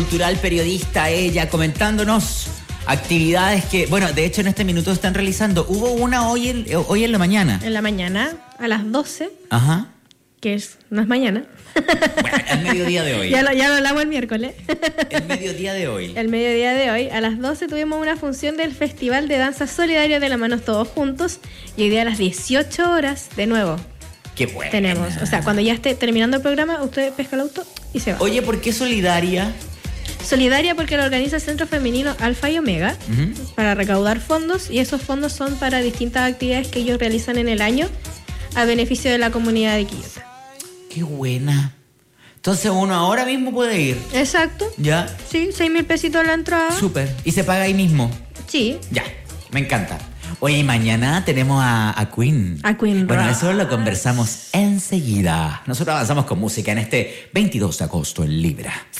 Cultural, periodista, ella comentándonos actividades que, bueno, de hecho en este minuto están realizando. Hubo una hoy en la mañana. En la mañana, a las 12. Ajá. No es mañana. Bueno, el mediodía de hoy. ya lo hablamos el miércoles. El mediodía de hoy. El mediodía de hoy, a las 12 tuvimos una función del Festival de Danza Solidaria de las Manos Todos Juntos. Y hoy día a las 18 horas, de nuevo. Qué bueno. Tenemos, o sea, cuando ya esté terminando el programa, usted pesca el auto y se va. Oye, ¿por qué solidaria? Solidaria porque lo organiza el Centro Femenino Alfa y Omega para recaudar fondos, y esos fondos son para distintas actividades que ellos realizan en el año a beneficio de la comunidad de Quillota. Qué buena. Entonces uno ahora mismo puede ir. Exacto. ¿Ya? Sí, 6.000 pesitos la entrada. Súper. ¿Y se paga ahí mismo? Sí. Ya, me encanta. Oye, y mañana tenemos a Queen. A Queen Bueno, Rock. eso lo conversamos enseguida. Nosotros avanzamos con música en este 22 de agosto en Libra.